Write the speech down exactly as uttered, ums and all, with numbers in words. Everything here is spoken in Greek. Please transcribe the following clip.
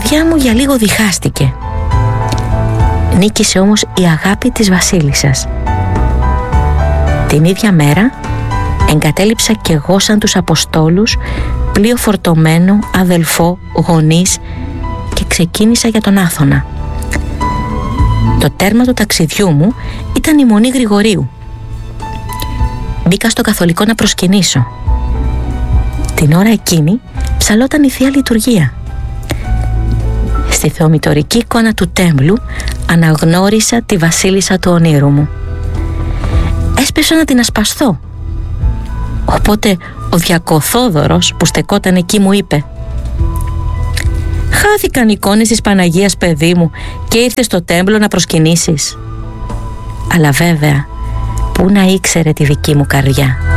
καρδιά μου για λίγο διχάστηκε. Νίκησε όμως η αγάπη της βασίλισσας. Την ίδια μέρα εγκατέλειψα κι εγώ σαν τους Αποστόλους πλοίο φορτωμένο, αδελφό, γονείς και ξεκίνησα για τον Άθωνα. Το τέρμα του ταξιδιού μου ήταν η Μονή Γρηγορίου. Μπήκα στο καθολικό να προσκυνήσω. Την ώρα εκείνη ψαλόταν η Θεία Λειτουργία. Στη θεομητορική εικόνα του τέμπλου αναγνώρισα τη βασίλισσα του ονείρου μου. Έσπευσα να την ασπαστώ. Οπότε ο Διακοθόδωρος που στεκόταν εκεί μου είπε: «Χάθηκαν εικόνες της Παναγίας, παιδί μου, και ήρθες στο τέμπλο να προσκυνήσεις». Αλλά βέβαια, πού να ήξερε τη δική μου καρδιά.